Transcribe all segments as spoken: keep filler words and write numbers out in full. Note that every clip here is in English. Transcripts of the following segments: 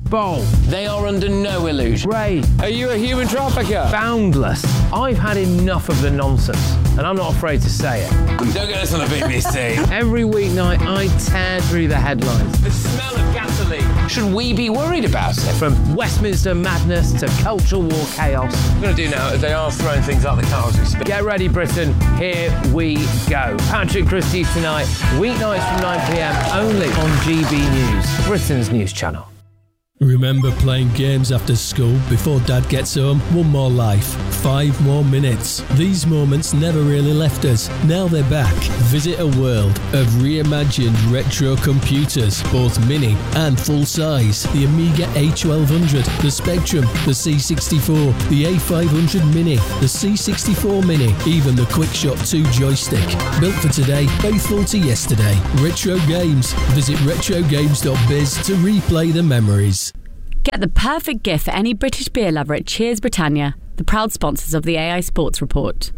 Bold. They are under no illusion. Brave. Are you a human trafficker? Boundless. I've had enough of the nonsense, and I'm not afraid to say it. Don't get us on a bit, Missy. Every weeknight, I tear through the headlines. The smell of gasoline. Should we be worried about it? From Westminster madness to cultural war chaos. What we're going to do now is they are throwing things out the car as we speak. Get ready, Britain. Here we go. Patrick Christie tonight, weeknights from nine p m, only on G B News, Britain's news channel. Remember playing games after school before Dad gets home? One more life, five more minutes. These moments never really left us. Now they're back. Visit a world of reimagined retro computers, both mini and full size. The Amiga A twelve hundred, the Spectrum, the C sixty-four, the A five hundred Mini, the C sixty-four Mini, even the QuickShot two joystick. Built for today, faithful to yesterday. Retro Games. Visit retro games dot biz to replay the memories. Get the perfect gift for any British beer lover at Cheers Britannia, the proud sponsors of the A I Sports Report.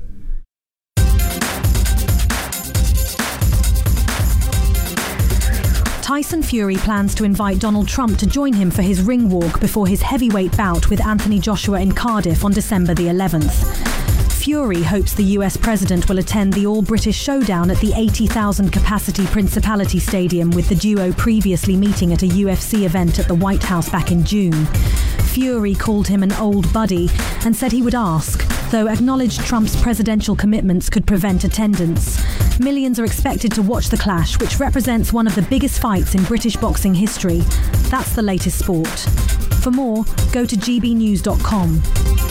Tyson Fury plans to invite Donald Trump to join him for his ring walk before his heavyweight bout with Anthony Joshua in Cardiff on December the eleventh. Fury hopes the U S president will attend the all-British showdown at the eighty thousand capacity Principality Stadium, with the duo previously meeting at a U F C event at the White House back in June. Fury called him an old buddy and said he would ask, though acknowledged Trump's presidential commitments could prevent attendance. Millions are expected to watch the clash, which represents one of the biggest fights in British boxing history. That's the latest sport. For more, go to g b news dot com.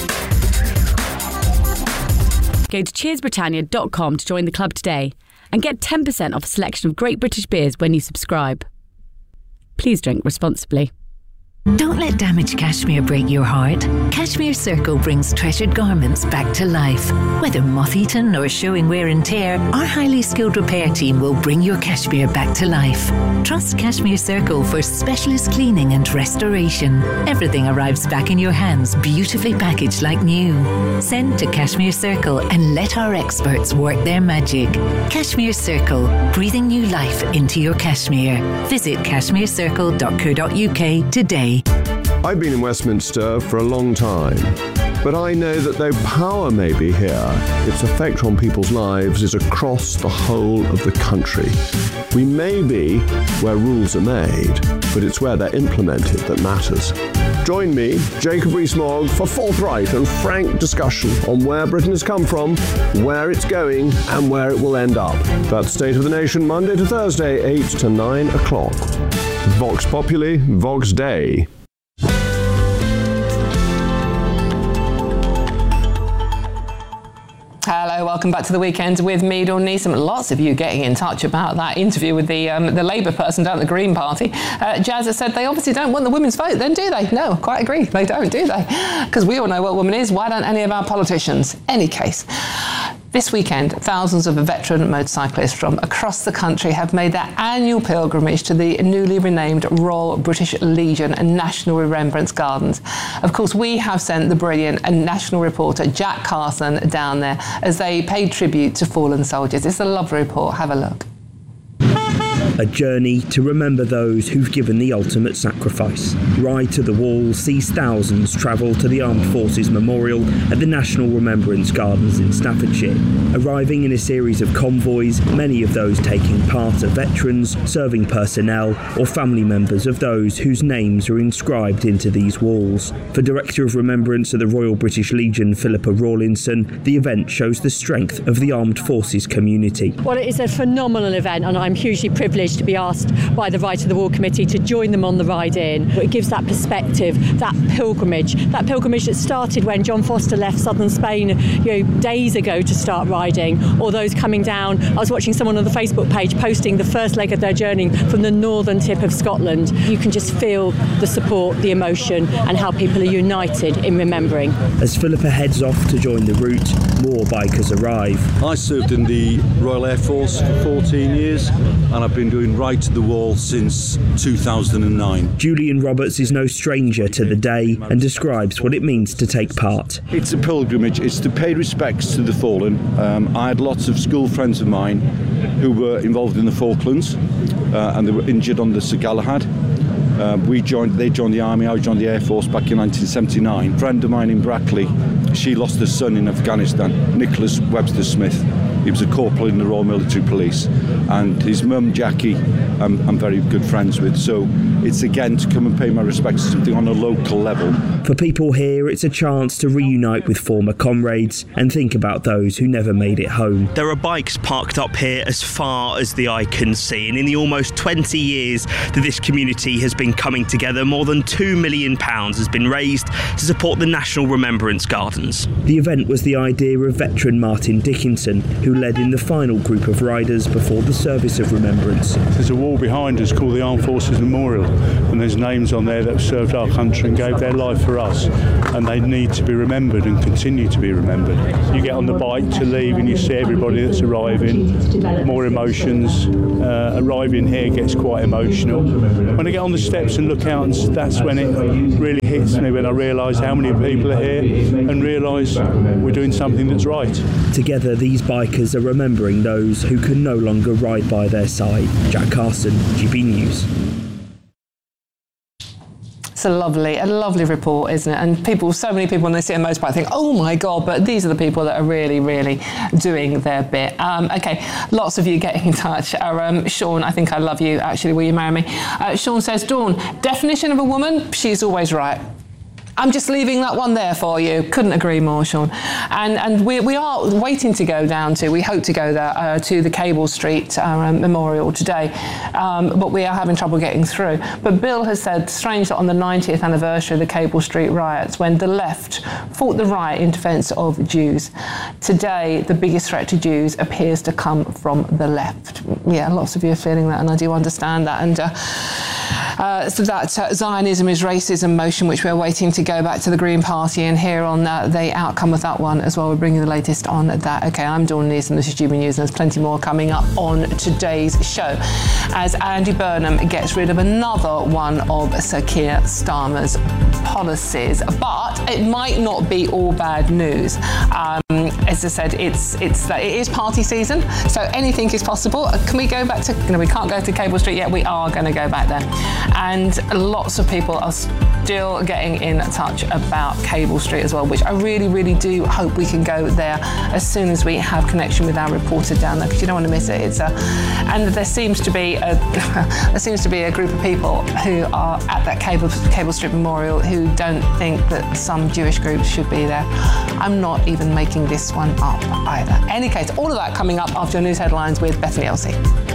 Go to cheers britannia dot com to join the club today and get ten percent off a selection of great British beers when you subscribe. Please drink responsibly. Don't let damaged cashmere break your heart. Cashmere Circle brings treasured garments back to life. Whether moth-eaten or showing wear and tear, our highly skilled repair team will bring your cashmere back to life. Trust Cashmere Circle for specialist cleaning and restoration. Everything arrives back in your hands, beautifully packaged like new. Send to Cashmere Circle and let our experts work their magic. Cashmere Circle, breathing new life into your cashmere. Visit cashmere circle dot co dot u k today. I've been in Westminster for a long time, but I know that though power may be here, its effect on people's lives is across the whole of the country. We may be where rules are made, but it's where they're implemented that matters. Join me, Jacob Rees-Mogg, for forthright and frank discussion on where Britain has come from, where it's going, and where it will end up. That's State of the Nation, Monday to Thursday, eight to nine o'clock. Vox Populi, Vox Dei. Hello, welcome back to the weekend with me, Dawn Neeson. Lots of you getting in touch about that interview with the um, the Labour person down at the Green Party. Uh, Jazz has said they obviously don't want the women's vote, then do they? No, quite agree, they don't, do they? Because we all know what a woman is. Why don't any of our politicians? Any case. This weekend, thousands of veteran motorcyclists from across the country have made their annual pilgrimage to the newly renamed Royal British Legion and National Remembrance Gardens. Of course, we have sent the brilliant and national reporter Jack Carson down there as they paid tribute to fallen soldiers. It's a lovely report. Have a look. A journey to remember those who've given the ultimate sacrifice. Ride to the Wall sees thousands travel to the Armed Forces Memorial at the National Remembrance Gardens in Staffordshire. Arriving in a series of convoys, many of those taking part are veterans, serving personnel, or family members of those whose names are inscribed into these walls. For Director of Remembrance of the Royal British Legion, Philippa Rawlinson, the event shows the strength of the armed forces community. Well, it is a phenomenal event, and I'm hugely privileged to be asked by the Ride to the Wall Committee to join them on the ride in. It gives that perspective, that pilgrimage, that pilgrimage that started when John Foster left southern Spain, you know, days ago to start riding, or those coming down. I was watching someone on the Facebook page posting the first leg of their journey from the northern tip of Scotland. You can just feel the support, the emotion, and how people are united in remembering. As Philippa heads off to join the route, more bikers arrive. I served in the Royal Air Force for fourteen years, and I've been doing Ride to the Wall since two thousand nine. Julian Roberts is no stranger to the day and describes what it means to take part. It's a pilgrimage. It's to pay respects to the fallen. Um, I had lots of school friends of mine who were involved in the Falklands uh, and they were injured on the Sir Galahad. Uh, we joined, they joined the army, I joined the Air Force back in nineteen seventy-nine. A friend of mine in Brackley, she lost her son in Afghanistan, Nicholas Webster Smith. He was a corporal in the Royal Military Police, and his mum, Jackie, I'm, I'm very good friends with. So it's again to come and pay my respects to something on a local level. For people here, it's a chance to reunite with former comrades and think about those who never made it home. There are bikes parked up here as far as the eye can see, and in the almost twenty years that this community has been coming together, more than two million pounds has been raised to support the National Remembrance Gardens. The event was the idea of veteran Martin Dickinson, who led in the final group of riders before the service of remembrance. There's a wall behind us called the Armed Forces Memorial, and there's names on there that have served our country and gave their life for us, and they need to be remembered and continue to be remembered. You get on the bike to leave and you see everybody that's arriving, more emotions. Uh, arriving here gets quite emotional. When I get on the steps and look out, and that's when it really hits me, when I realise how many people are here and realise we're doing something that's right. Together, these bikers are remembering those who can no longer ride by their side. Jack Carson, G B News. It's a lovely, a lovely report, isn't it? And people, so many people when they see a motorbike think, oh my God, but these are the people that are really, really doing their bit. Um, okay, lots of you getting in touch. Our, um, Sean, I think I love you, actually, will you marry me? Uh, Sean says, Dawn, definition of a woman, she's always right. I'm just leaving that one there for you. Couldn't agree more, Sean. And and we we are waiting to go down to, we hope to go there, uh, to the Cable Street uh, um, Memorial today, um, but we are having trouble getting through. But Bill has said, strange that on the ninetieth anniversary of the Cable Street riots, when the left fought the riot in defence of Jews, today the biggest threat to Jews appears to come from the left. Yeah, lots of you are feeling that, and I do understand that. And uh, uh, so that uh, Zionism is racism motion, which we're waiting to go back to the Green Party and hear on uh, the outcome of that one as well. We're bringing the latest on that. Okay, I'm Dawn Neeson, this is G B News, and there's plenty more coming up on today's show as Andy Burnham gets rid of another one of Sir Keir Starmer's policies. But it might not be all bad news. Um, as I said, it's it's it is party season, so anything is possible. Can we go back to, you know, we can't go to Cable Street yet, we are going to go back there. And lots of people are still getting in touch about Cable Street as well, which I really, really do hope we can go there as soon as we have connection with our reporter down there, because you don't want to miss it. It's a, and there seems to be a there seems to be a group of people who are at that Cable Cable Street Memorial who don't think that some Jewish groups should be there. I'm not even making this one up either. In any case, all of that coming up after your news headlines with Bethany Elsey.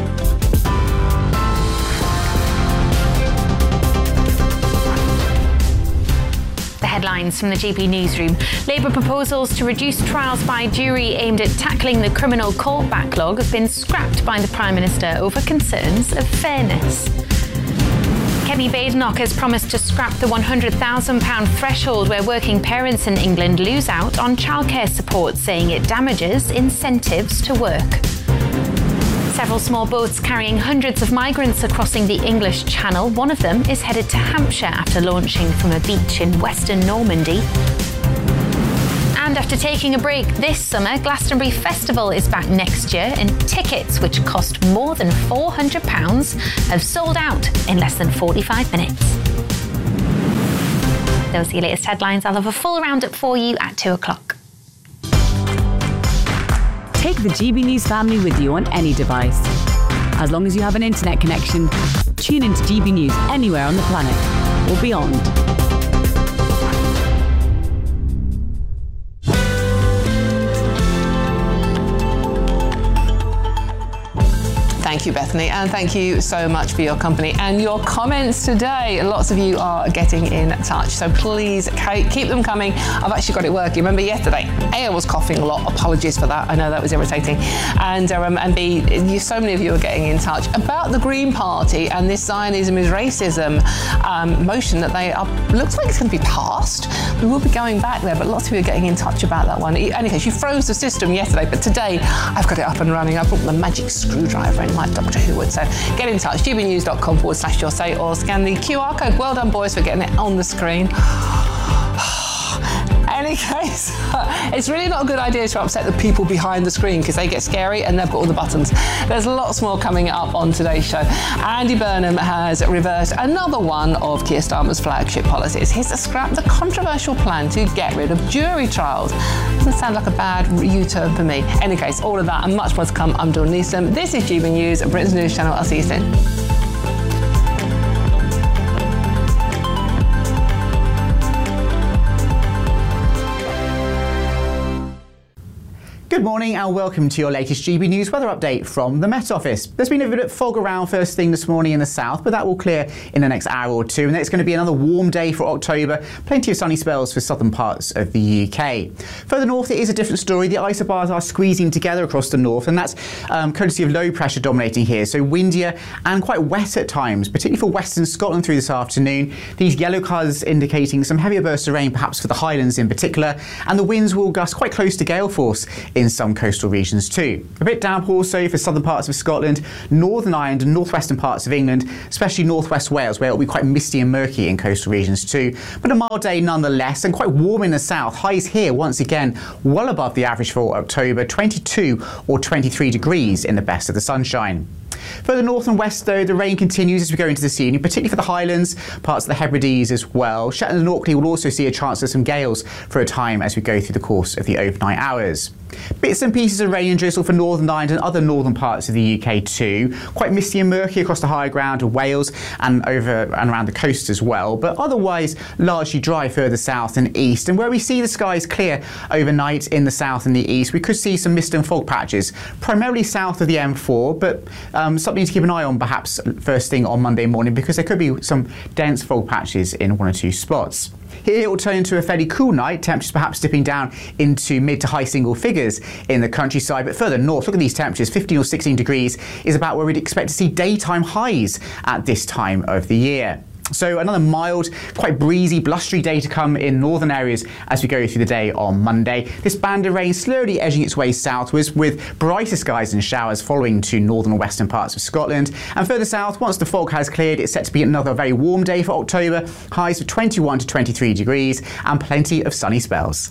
Headlines from the G B Newsroom. Labour proposals to reduce trials by jury aimed at tackling the criminal court backlog have been scrapped by the Prime Minister over concerns of fairness. Kemi Badenoch has promised to scrap the one hundred thousand pounds threshold where working parents in England lose out on childcare support, saying it damages incentives to work. Several small boats carrying hundreds of migrants are crossing the English Channel. One of them is headed to Hampshire after launching from a beach in western Normandy. And after taking a break this summer, Glastonbury Festival is back next year, and tickets, which cost more than four hundred pounds, have sold out in less than forty-five minutes. Those are your latest headlines. I'll have a full roundup for you at two o'clock. Take the G B News family with you on any device. As long as you have an internet connection, tune into G B News anywhere on the planet or beyond. Thank you, Bethany, and thank you so much for your company and your comments today. Lots of you are getting in touch, so please keep them coming. I've actually got it working. Remember yesterday, A, I was coughing a lot. Apologies for that. I know that was irritating. And um, and B, you, so many of you are getting in touch about the Green Party and this Zionism is racism um, motion that they are, looks like it's going to be passed. We will be going back there, but lots of you are getting in touch about that one. In any case, you froze the system yesterday, but today I've got it up and running. I brought the magic screwdriver in, like Doctor Who would. So get in touch, gbnews.com forward slash your say, or scan the Q R code. Well done, boys, for getting it on the screen. Any case, it's really not a good idea to upset the people behind the screen because they get scary and they've got all the buttons. There's lots more coming up on today's show. Andy Burnham has reversed another one of Keir Starmer's flagship policies. He's to scrap the controversial plan to get rid of jury trials. Doesn't sound like a bad U-turn for me. Any case, all of that and much more to come. I'm Dawn Neeson. This is G B News, Britain's news channel. I'll see you soon. Good morning and welcome to your latest G B News weather update from the Met Office. There's been a bit of fog around first thing this morning in the south, but that will clear in the next hour or two, and then it's going to be another warm day for October. Plenty of sunny spells for southern parts of the U K. Further north, it is a different story. The isobars are squeezing together across the north, and that's um, courtesy of low pressure dominating here, so windier and quite wet at times, particularly for western Scotland through this afternoon. These yellow colours indicating some heavier bursts of rain, perhaps for the Highlands in particular, and the winds will gust quite close to gale force in some coastal regions too. A bit damp also for southern parts of Scotland, Northern Ireland and northwestern parts of England, especially northwest Wales, where it will be quite misty and murky in coastal regions too. But a mild day nonetheless, and quite warm in the south. Highs here once again well above the average for October, twenty-two or twenty-three degrees in the best of the sunshine. Further north and west, though, the rain continues as we go into this evening, particularly for the Highlands, parts of the Hebrides as well. Shetland and Orkney will also see a chance of some gales for a time as we go through the course of the overnight hours. Bits and pieces of rain and drizzle for Northern Ireland and other northern parts of the U K too. Quite misty and murky across the higher ground of Wales and over and around the coast as well, but otherwise largely dry further south and east. And where we see the skies clear overnight in the south and the east, we could see some mist and fog patches, primarily south of the M four, but um, something to keep an eye on perhaps first thing on Monday morning, because there could be some dense fog patches in one or two spots. Here it will turn into a fairly cool night, temperatures perhaps dipping down into mid to high single figures in the countryside, but further north, look at these temperatures, fifteen or sixteen degrees is about where we'd expect to see daytime highs at this time of the year. So another mild, quite breezy, blustery day to come in northern areas as we go through the day on Monday. This band of rain slowly edging its way southwards with brighter skies and showers following to northern and western parts of Scotland. And further south, once the fog has cleared, it's set to be another very warm day for October. Highs of twenty-one to twenty-three degrees and plenty of sunny spells.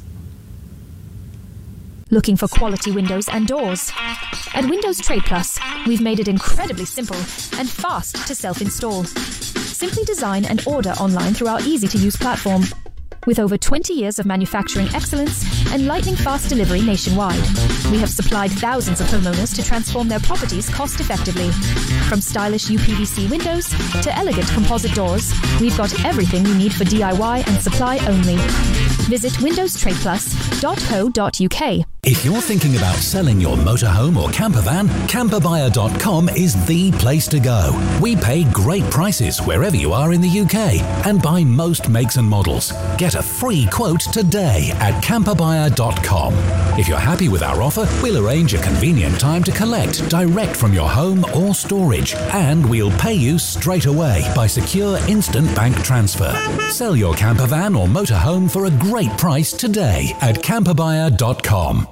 Looking for quality windows and doors? At Windows Trade Plus, we've made it incredibly simple and fast to self-install. Simply design and order online through our easy-to-use platform. With over twenty years of manufacturing excellence and lightning-fast delivery nationwide, we have supplied thousands of homeowners to transform their properties cost-effectively. From stylish U P V C windows to elegant composite doors, we've got everything you need for D I Y and supply only. Visit windows trade plus dot co dot U K. If you're thinking about selling your motorhome or camper van, camper buyer dot com is the place to go. We pay great prices wherever you are in the U K and buy most makes and models. Get a free quote today at camper buyer dot com. If you're happy with our offer, we'll arrange a convenient time to collect direct from your home or storage, and we'll pay you straight away by secure instant bank transfer. Sell your camper van or motorhome for a great price today at camper buyer dot com.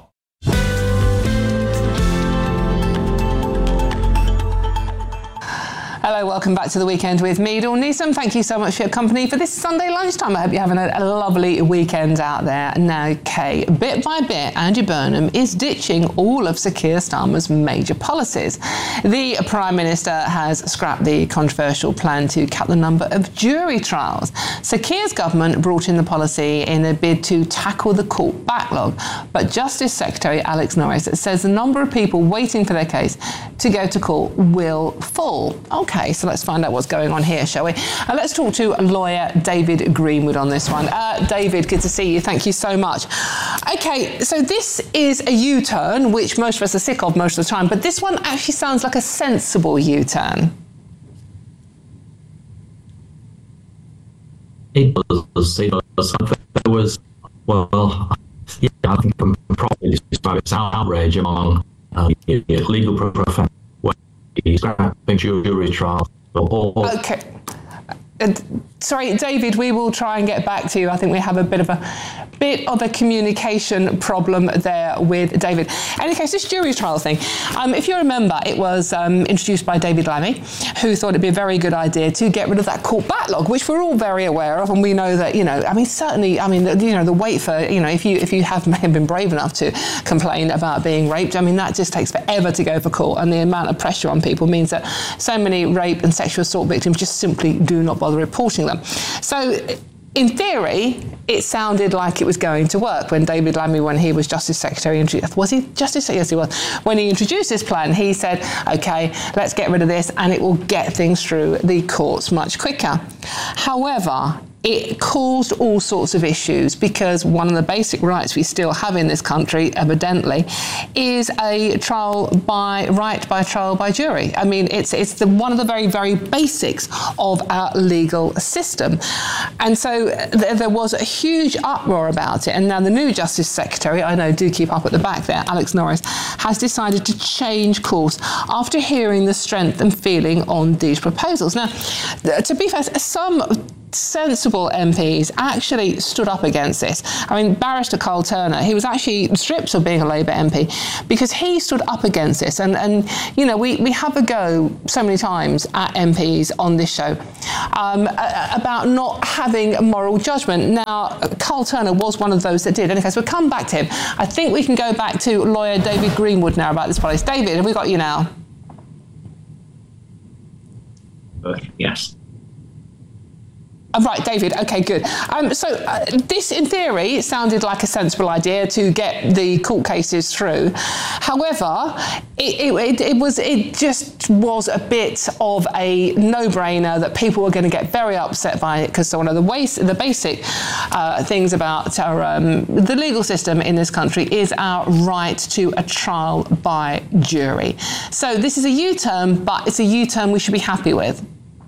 Hello, welcome back to the weekend with me, Dawn Neeson. Thank you so much for your company for this Sunday lunchtime. I hope you're having a, a lovely weekend out there. Now, okay, bit by bit, Andy Burnham is ditching all of Sir Keir Starmer's major policies. The Prime Minister has scrapped the controversial plan to cap the number of jury trials. Sir Keir's government brought in the policy in a bid to tackle the court backlog, but Justice Secretary Alex Norris says the number of people waiting for their case to go to court will fall. Okay, so let's find out what's going on here, shall we? Uh, let's talk to lawyer David Greenwood on this one. Uh, David, good to see you. Thank you so much. Okay, so this is a U-turn, which most of us are sick of most of the time, but this one actually sounds like a sensible U-turn. It does. It does. There was, well, yeah, I think I'm probably describe it as outrage among uh, the legal profession when he's scrapping jury trial. Okay. uh, sorry, David, we will try and get back to you. I think we have a bit of a bit of a communication problem there with David. In any case, this jury trial thing, um, if you remember, it was um, introduced by David Lammy, who thought it'd be a very good idea to get rid of that court backlog, which we're all very aware of, and we know that, you know, I mean, certainly, I mean, you know, the wait for, you know, if you if you have been brave enough to complain about being raped, I mean, that just takes forever to go for court, and the amount of pressure on people means that so many rape and sexual assault victims just simply do not bother reporting them. So, in theory, it sounded like it was going to work when David Lammy, when he was Justice Secretary, was he Justice Secretary? Yes, he was. When he introduced this plan, he said, OK, let's get rid of this and it will get things through the courts much quicker. However, it caused all sorts of issues because one of the basic rights we still have in this country, evidently, is a trial by right by trial by jury. I mean, it's it's the, one of the very, very basics of our legal system. And so th- there was a huge uproar about it. And now the new Justice Secretary, I know, do keep up at the back there, Alex Norris, has decided to change course after hearing the strength and feeling on these proposals. Now, to be fair, some sensible M Ps actually stood up against this. I mean, Barrister Carl Turner, he was actually stripped of being a Labour M P because he stood up against this. And, and you know, we, we have a go so many times at M Ps on this show um, about not having moral judgment. Now, Carl Turner was one of those that did. Anyway, so we'll come back to him. I think we can go back to lawyer David Greenwood now about this policy. David, have we got you now? Uh, yes. Oh, right, David. OK, good. Um, so uh, this, in theory, sounded like a sensible idea to get the court cases through. However, it, it, it was it just was a bit of a no-brainer that people were going to get very upset by it because one of the ways, the basic uh, things about our um, the legal system in this country is our right to a trial by jury. So this is a U-turn, but it's a U-turn we should be happy with.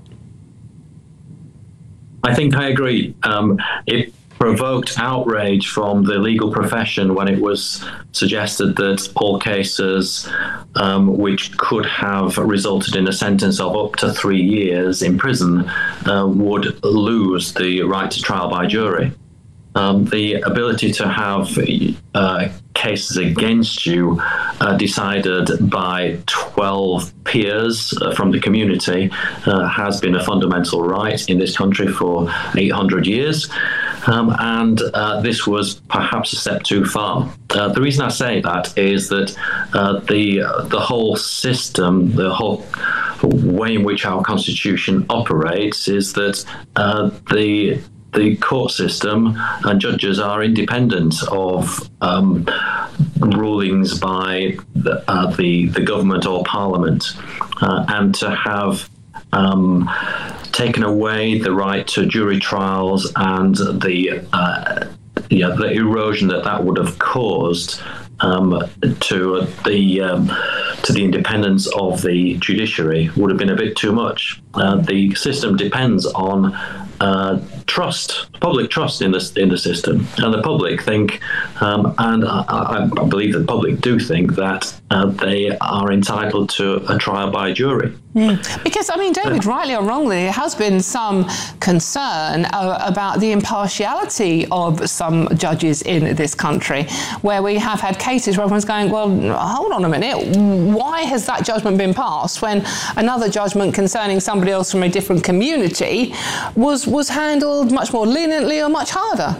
I think I agree. Um, it provoked outrage from the legal profession when it was suggested that all cases um, which could have resulted in a sentence of up to three years in prison uh, would lose the right to trial by jury. Um, the ability to have uh, cases against you uh, decided by twelve peers uh, from the community uh, has been a fundamental right in this country for eight hundred years. Um, and uh, this was perhaps a step too far. Uh, the reason I say that is that uh, the the whole system, the whole way in which our constitution operates is that uh, the the court system and judges are independent of um, rulings by the, uh, the the government or parliament, uh, and to have um, taken away the right to jury trials and the uh, yeah, the erosion that that would have caused um, to the um, to the independence of the judiciary would have been a bit too much. Uh, the system depends on Uh, trust, public trust in the in the system, and the public think, um, and I, I believe the public do think that uh, they are entitled to a trial by jury. Mm. Because, I mean, David, rightly or wrongly, there has been some concern uh, about the impartiality of some judges in this country, where we have had cases where everyone's going, well, hold on a minute, why has that judgment been passed when another judgment concerning somebody else from a different community was was handled much more leniently or much harder?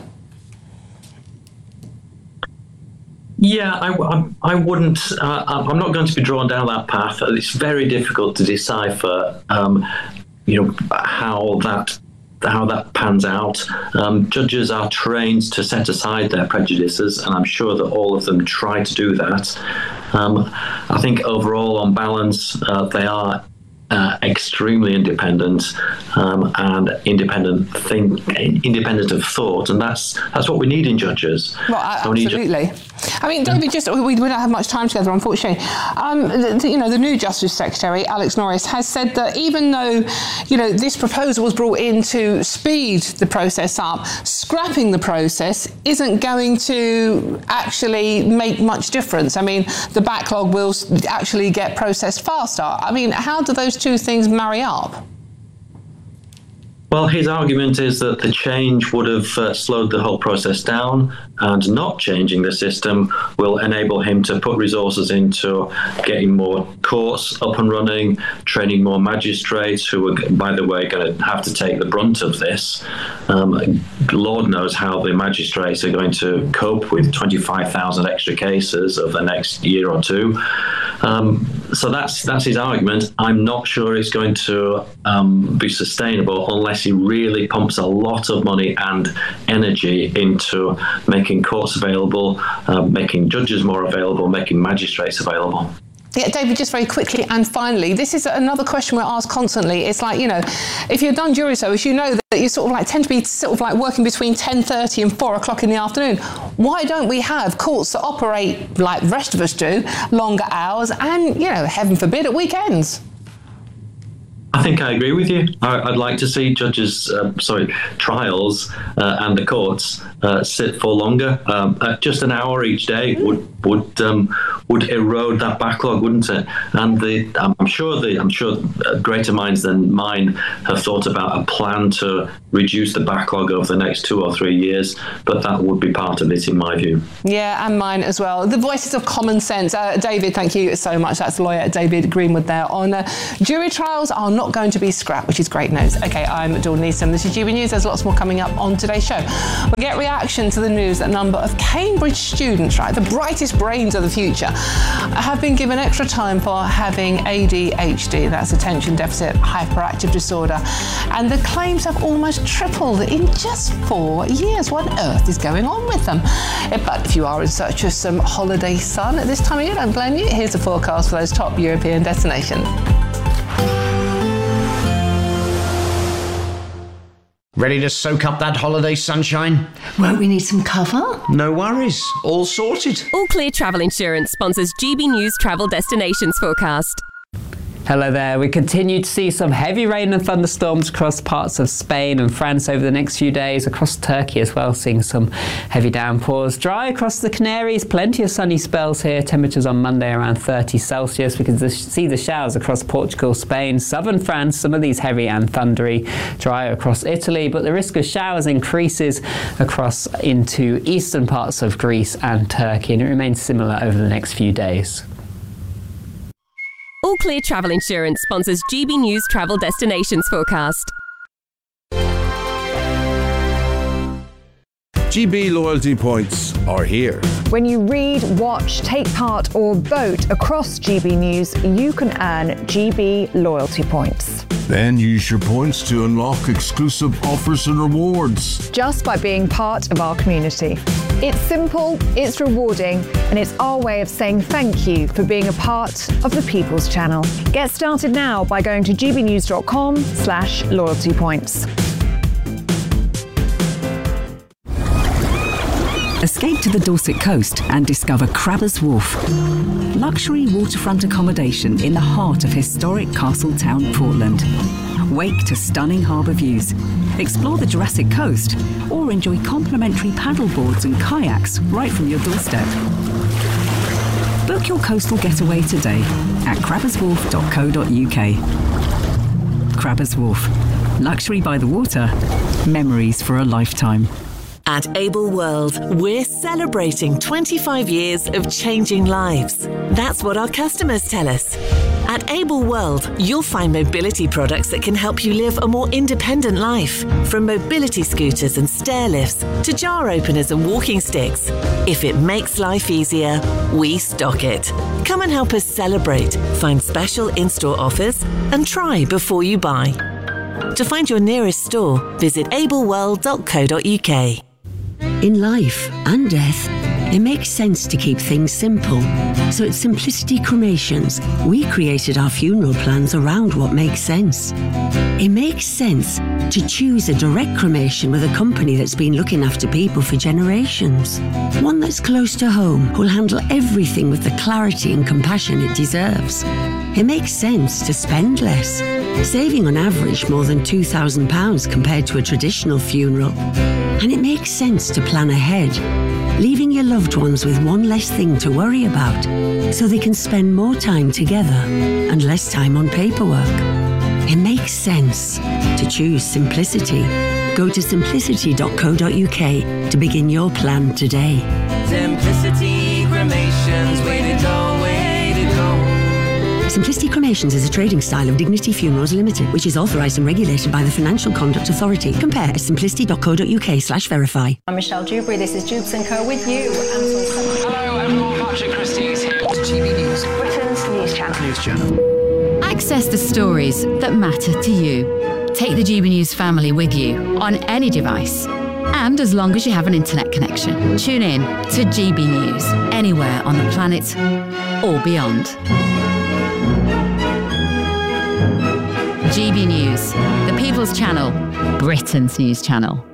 Yeah, I, I, I wouldn't. Uh, I'm not going to be drawn down that path. It's very difficult to decipher, um, you know, how that how that pans out. Um, judges are trained to set aside their prejudices, and I'm sure that all of them try to do that. Um, I think overall, on balance, uh, they are Uh, extremely independent um, and independent think, independent of thought, and that's that's what we need in judges. Well, absolutely. I mean, David, just we, we don't have much time together, unfortunately. Um, the, the, you know, the new Justice Secretary, Alex Norris, has said that even though, you know, this proposal was brought in to speed the process up, scrapping the process isn't going to actually make much difference. I mean, the backlog will actually get processed faster. I mean, how do those two things marry up? Well, his argument is that the change would have uh, slowed the whole process down, and not changing the system will enable him to put resources into getting more courts up and running, training more magistrates who are, by the way, going to have to take the brunt of this. Um, Lord knows how the magistrates are going to cope with twenty-five thousand extra cases over the next year or two. Um, so that's that's his argument. I'm not sure it's going to um, be sustainable unless he really pumps a lot of money and energy into making courts available, uh, making judges more available, making magistrates available. Yeah, David, just very quickly and finally, this is another question we're asked constantly. It's like, you know, if you've done jury service, you know that you sort of like tend to be sort of like working between ten thirty and four o'clock in the afternoon. Why don't we have courts that operate like the rest of us do, longer hours and, you know, heaven forbid, at weekends? I think I agree with you. I, I'd like to see judges, uh, sorry, trials uh, and the courts uh, sit for longer. Um, uh, just an hour each day would would um, would erode that backlog, wouldn't it? And the, I'm sure the I'm sure greater minds than mine have thought about a plan to reduce the backlog over the next two or three years, but that would be part of it, in my view. Yeah, and mine as well. The voices of common sense. Uh, David, thank you so much. That's lawyer David Greenwood there on uh, jury trials are not going to be scrapped, which is great news. Okay, I'm Dawn Neeson. This is G B News. There's lots more coming up on today's show. We'll get reaction to the news that a number of Cambridge students, right, the brightest brains of the future, have been given extra time for having A D H D. That's attention deficit hyperactive disorder. And the claims have almost tripled in just four years. What on earth is going on with them? But if you are in search of some holiday sun at this time of year, don't blame you. Here's a forecast for those top European destinations. Ready to soak up that holiday sunshine? Won't we need some cover? No worries, all sorted. All Clear Travel Insurance sponsors G B News Travel Destinations Forecast. Hello there. We continue to see some heavy rain and thunderstorms across parts of Spain and France over the next few days, across Turkey as well, seeing some heavy downpours. Dry across the Canaries, plenty of sunny spells here. Temperatures on Monday around thirty Celsius. We can see the showers across Portugal, Spain, southern France, some of these heavy and thundery. Dry across Italy, but the risk of showers increases across into eastern parts of Greece and Turkey, and it remains similar over the next few days. All Clear Travel Insurance sponsors G B News Travel Destinations Forecast. G B loyalty points are here. When you read, watch, take part or vote across G B News, you can earn G B loyalty points. Then use your points to unlock exclusive offers and rewards. Just by being part of our community. It's simple, it's rewarding, and it's our way of saying thank you for being a part of the People's Channel. Get started now by going to gbnews.com slash loyalty points. Escape to the Dorset coast and discover Crabbers Wharf. Luxury waterfront accommodation in the heart of historic Castletown, Portland. Wake to stunning harbour views. Explore the Jurassic Coast or enjoy complimentary paddle boards and kayaks right from your doorstep. Book your coastal getaway today at crabbers wharf dot co dot uk. Crabbers Wharf. Luxury by the water. Memories for a lifetime. At Able World, we're celebrating twenty-five years of changing lives. That's what our customers tell us. At Able World, you'll find mobility products that can help you live a more independent life. From mobility scooters and stair lifts to jar openers and walking sticks. If it makes life easier, we stock it. Come and help us celebrate, find special in-store offers, and try before you buy. To find your nearest store, visit able world dot co dot uk. In life and death, it makes sense to keep things simple. So at Simplicity Cremations, we created our funeral plans around what makes sense. It makes sense to choose a direct cremation with a company that's been looking after people for generations. One that's close to home, who'll handle everything with the clarity and compassion it deserves. It makes sense to spend less, saving on average more than two thousand pounds compared to a traditional funeral. And it makes sense to plan ahead, leaving your loved ones with one less thing to worry about, so they can spend more time together and less time on paperwork. It makes sense. to choose simplicity. Go to simplicity dot co dot uk to begin your plan today. Simplicity Cremations, way to go, way to go. Simplicity Cremations is a trading style of Dignity Funerals Limited, which is authorised and regulated by the Financial Conduct Authority. Compare at simplicity dot co dot uk slash verify. I'm Michelle Dewberry, this is Jubes and Co with you. Hello everyone, Patrick Christie is here to G B News, Britain's news channel. News channel. Access the stories that matter to you. Take the G B News family with you on any device. And as long as you have an internet connection, tune in to G B News anywhere on the planet or beyond. G B News, the People's Channel, Britain's news channel.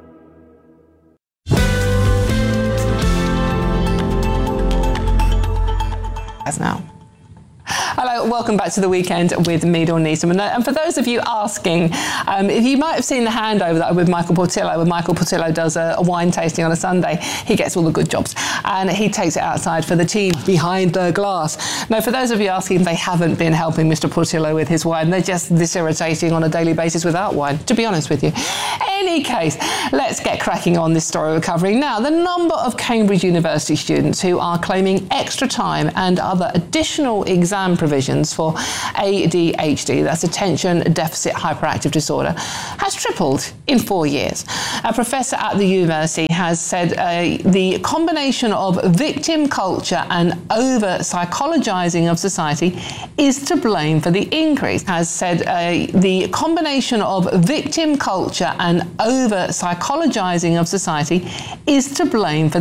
As now. Hello, welcome back to the weekend with me, Dawn Neeson. And, and for those of you asking, um, if you might have seen the handover that I with Michael Portillo, when Michael Portillo does a, a wine tasting on a Sunday, he gets all the good jobs and he takes it outside for the team behind the glass. Now, for those of you asking, they haven't been helping Mister Portillo with his wine. They're just this irritating on a daily basis without wine, to be honest with you. Any case, let's get cracking on this story we're covering now. The number of Cambridge University students who are claiming extra time and other additional exam provisions for A D H D, that's attention deficit hyperactive disorder, has tripled in four years. A professor at the university has said uh, the combination of victim culture and over psychologizing of society is to blame for the increase. Has said uh, the combination of victim culture and over psychologizing of society is to blame for